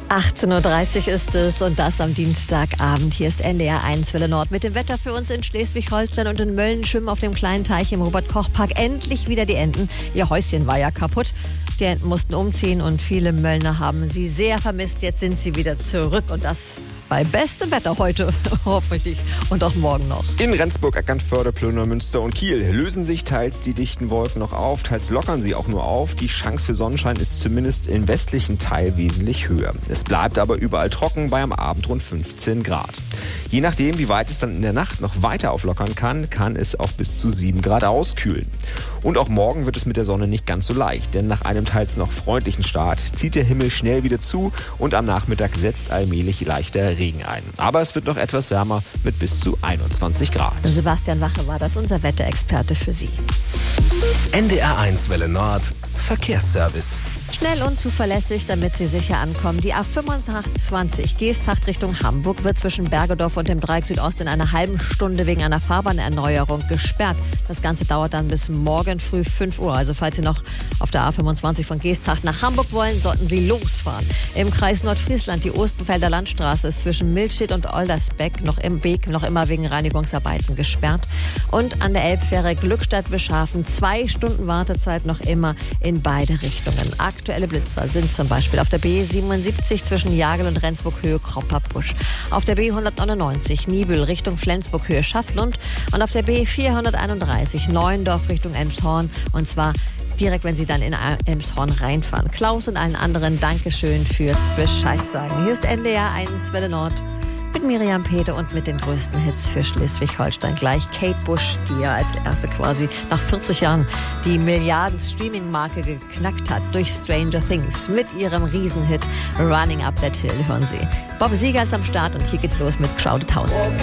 18.30 Uhr ist es und das am Dienstagabend. Hier ist NDR 1 Welle Nord mit dem Wetter für uns in Schleswig-Holstein und in Mölln schwimmen auf dem kleinen Teich im Robert-Koch-Park endlich wieder die Enten. Ihr Häuschen war ja kaputt. Die Enten mussten umziehen und viele Möllner haben sie sehr vermisst. Jetzt sind sie wieder zurück und das bei bestem Wetter heute, hoffentlich, und auch morgen noch. In Rendsburg, Eckernförde, Plöner, Münster und Kiel lösen sich teils die dichten Wolken noch auf, teils lockern sie auch nur auf. Die Chance für Sonnenschein ist zumindest im westlichen Teil wesentlich höher. Es bleibt aber überall trocken bei am Abend rund 15 Grad. Je nachdem, wie weit es dann in der Nacht noch weiter auflockern kann es auch bis zu 7 Grad auskühlen. Und auch morgen wird es mit der Sonne nicht ganz so leicht, denn nach einem teils noch freundlichen Start zieht der Himmel schnell wieder zu und am Nachmittag setzt allmählich leichter Regen ein. Aber es wird noch etwas wärmer mit bis zu 21 Grad. Sebastian Wache war das, unser Wetterexperte für Sie. NDR 1 Welle Nord Verkehrsservice. Schnell und zuverlässig, damit Sie sicher ankommen. Die A25 Geesthacht Richtung Hamburg wird zwischen Bergedorf und dem Dreieck Südost in einer halben Stunde wegen einer Fahrbahnerneuerung gesperrt. Das Ganze dauert dann bis morgen früh 5 Uhr. Also falls Sie noch auf der A25 von Geesthacht nach Hamburg wollen, sollten Sie losfahren. Im Kreis Nordfriesland, die Ostenfelder Landstraße ist zwischen Milstedt und Oldersbeck noch immer wegen Reinigungsarbeiten gesperrt. Und an der Elbfähre Glückstadt-Wischhafen 2 Stunden Wartezeit noch immer in beide Richtungen. Aktuelle Blitzer sind zum Beispiel auf der B77 zwischen Jagel und Rendsburg-Höhe Kropperbusch, auf der B199 Nibel Richtung Flensburg-Höhe Schaftlund und auf der B431 Neuendorf Richtung Elmshorn, und zwar direkt, wenn Sie dann in Elmshorn reinfahren. Klaus und allen anderen, Dankeschön fürs Bescheid sagen. Hier ist NDR 1 Welle Nord mit Miriam Pede und mit den größten Hits für Schleswig-Holstein. Gleich Kate Bush, die ja als erste quasi nach 40 Jahren die Milliarden-Streaming-Marke geknackt hat durch Stranger Things. Mit ihrem Riesenhit Running Up That Hill hören Sie. Bob Seger ist am Start und hier geht's los mit Crowded House.